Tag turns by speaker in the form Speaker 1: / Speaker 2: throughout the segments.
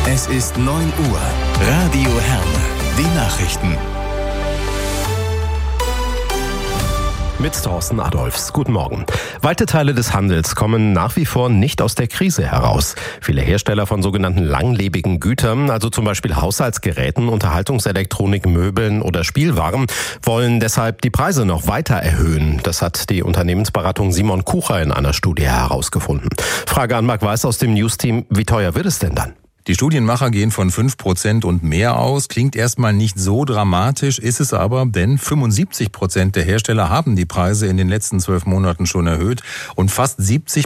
Speaker 1: Es ist 9 Uhr. Radio Herne. Die Nachrichten.
Speaker 2: Mit Thorsten Adolfs. Guten Morgen. Weite Teile des Handels kommen nach wie vor nicht aus der Krise heraus. Viele Hersteller von sogenannten langlebigen Gütern, also zum Beispiel Haushaltsgeräten, Unterhaltungselektronik, Möbeln oder Spielwaren, wollen deshalb die Preise noch weiter erhöhen. Das hat die Unternehmensberatung Simon Kucher in einer Studie herausgefunden. Frage an Marc Weiß aus dem News-Team. Wie teuer wird es denn dann?
Speaker 3: Die Studienmacher gehen von 5% und mehr aus. Klingt erstmal nicht so dramatisch, ist es aber, denn 75% der Hersteller haben die Preise in den letzten 12 Monaten schon erhöht und fast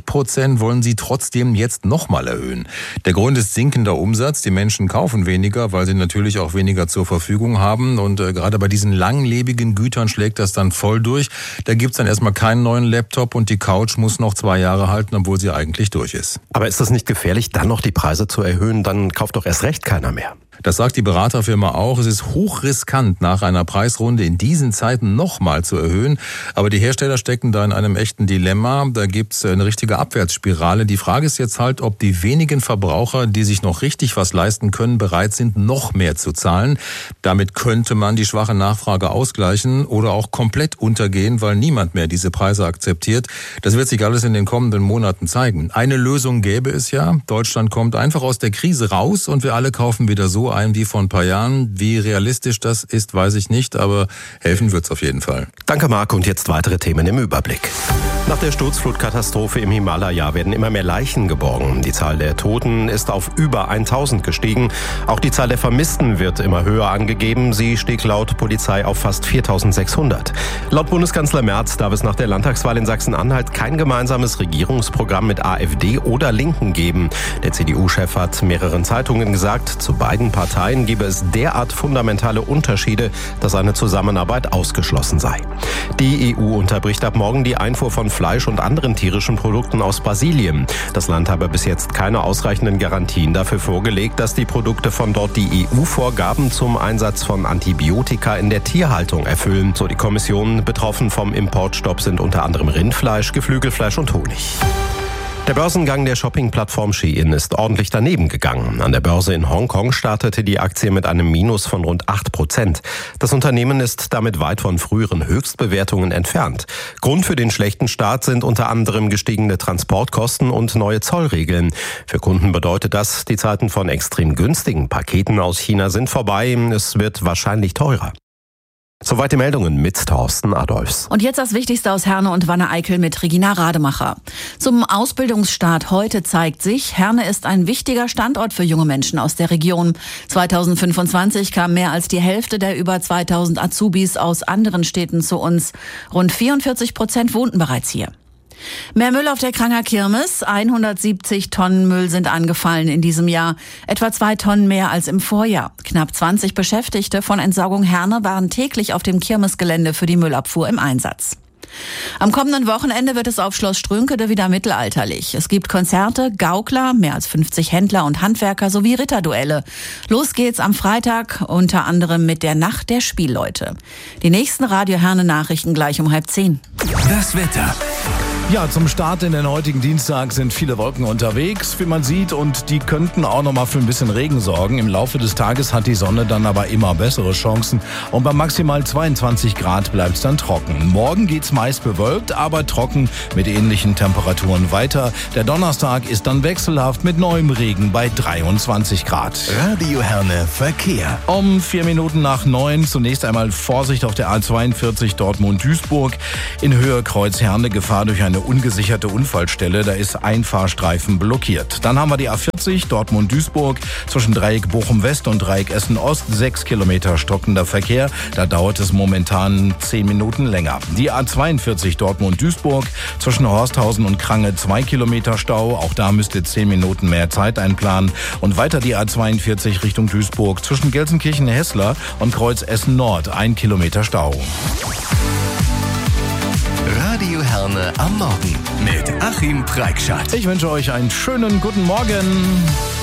Speaker 3: 70% wollen sie trotzdem jetzt nochmal erhöhen. Der Grund ist sinkender Umsatz. Die Menschen kaufen weniger, weil sie natürlich auch weniger zur Verfügung haben und gerade bei diesen langlebigen Gütern schlägt das dann voll durch. Da gibt's dann erstmal keinen neuen Laptop und die Couch muss noch 2 Jahre halten, obwohl sie eigentlich durch ist.
Speaker 2: Aber ist das nicht gefährlich, dann noch die Preise zu erhöhen? Dann kauft doch erst recht keiner mehr.
Speaker 3: Das sagt die Beraterfirma auch. Es ist hochriskant, nach einer Preisrunde in diesen Zeiten nochmal zu erhöhen. Aber die Hersteller stecken da in einem echten Dilemma. Da gibt's eine richtige Abwärtsspirale. Die Frage ist jetzt halt, ob die wenigen Verbraucher, die sich noch richtig was leisten können, bereit sind, noch mehr zu zahlen. Damit könnte man die schwache Nachfrage ausgleichen oder auch komplett untergehen, weil niemand mehr diese Preise akzeptiert. Das wird sich alles in den kommenden Monaten zeigen. Eine Lösung gäbe es ja. Deutschland kommt einfach aus der Krise raus und wir alle kaufen wieder so ein wie vor ein paar Jahren. Wie realistisch das ist, weiß ich nicht, aber helfen wird's auf jeden Fall.
Speaker 2: Danke, Marc. Und jetzt weitere Themen im Überblick. Nach der Sturzflutkatastrophe im Himalaya werden immer mehr Leichen geborgen. Die Zahl der Toten ist auf über 1000 gestiegen. Auch die Zahl der Vermissten wird immer höher angegeben. Sie stieg laut Polizei auf fast 4600. Laut Bundeskanzler Merz darf es nach der Landtagswahl in Sachsen-Anhalt kein gemeinsames Regierungsprogramm mit AfD oder Linken geben. Der CDU-Chef hat mehreren Zeitungen gesagt, zu beiden Parteien gebe es derart fundamentale Unterschiede, dass eine Zusammenarbeit ausgeschlossen sei. Die EU unterbricht ab morgen die Einfuhr von Fleisch und anderen tierischen Produkten aus Brasilien. Das Land habe bis jetzt keine ausreichenden Garantien dafür vorgelegt, dass die Produkte von dort die EU-Vorgaben zum Einsatz von Antibiotika in der Tierhaltung erfüllen. So die Kommission. Betroffen vom Importstopp sind unter anderem Rindfleisch, Geflügelfleisch und Honig. Der Börsengang der Shopping-Plattform Shein ist ordentlich daneben gegangen. An der Börse in Hongkong startete die Aktie mit einem Minus von rund 8%. Das Unternehmen ist damit weit von früheren Höchstbewertungen entfernt. Grund für den schlechten Start sind unter anderem gestiegene Transportkosten und neue Zollregeln. Für Kunden bedeutet das, die Zeiten von extrem günstigen Paketen aus China sind vorbei. Es wird wahrscheinlich teurer. Soweit die Meldungen mit Thorsten Adolfs.
Speaker 4: Und jetzt das Wichtigste aus Herne und Wanne-Eickel mit Regina Rademacher. Zum Ausbildungsstart heute zeigt sich, Herne ist ein wichtiger Standort für junge Menschen aus der Region. 2025 kam mehr als die Hälfte der über 2000 Azubis aus anderen Städten zu uns. Rund 44% wohnten bereits hier. Mehr Müll auf der Kranger Kirmes. 170 Tonnen Müll sind angefallen in diesem Jahr. Etwa 2 Tonnen mehr als im Vorjahr. Knapp 20 Beschäftigte von Entsorgung Herne waren täglich auf dem Kirmesgelände für die Müllabfuhr im Einsatz. Am kommenden Wochenende wird es auf Schloss Strünkede wieder mittelalterlich. Es gibt Konzerte, Gaukler, mehr als 50 Händler und Handwerker sowie Ritterduelle. Los geht's am Freitag, unter anderem mit der Nacht der Spielleute. Die nächsten Radio Herne Nachrichten gleich um 9:30.
Speaker 1: Das Wetter.
Speaker 5: Ja, zum Start in den heutigen Dienstag sind viele Wolken unterwegs, wie man sieht, und die könnten auch noch mal für ein bisschen Regen sorgen. Im Laufe des Tages hat die Sonne dann aber immer bessere Chancen und bei maximal 22 Grad bleibt es dann trocken. Morgen geht's meist bewölkt, aber trocken mit ähnlichen Temperaturen weiter. Der Donnerstag ist dann wechselhaft mit neuem Regen bei 23 Grad.
Speaker 1: Radio Herne Verkehr.
Speaker 5: Um 4 Minuten nach 9 zunächst einmal Vorsicht auf der A42 Dortmund-Duisburg. In Höhe Kreuz Herne Gefahr durch eine ungesicherte Unfallstelle. Da ist ein Fahrstreifen blockiert. Dann haben wir die A40 Dortmund-Duisburg zwischen Dreieck Bochum-West und Dreieck Essen-Ost. 6 Kilometer stockender Verkehr. Da dauert es momentan 10 Minuten länger. Die A42 Dortmund-Duisburg zwischen Horsthausen und Krange 2 Kilometer Stau. Auch da müsst ihr 10 Minuten mehr Zeit einplanen. Und weiter die A42 Richtung Duisburg zwischen Gelsenkirchen-Hessler und Kreuz Essen-Nord. 1 Kilometer Stau.
Speaker 1: Radio Herne am Morgen mit Achim Preikschat.
Speaker 5: Ich wünsche euch einen schönen guten Morgen.